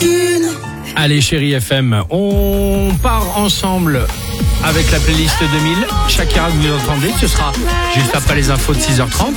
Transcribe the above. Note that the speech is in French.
Allez chérie FM, on part ensemble avec la playlist 2000. Shakira, vous l'entendez, ce sera juste après les infos de 6h30.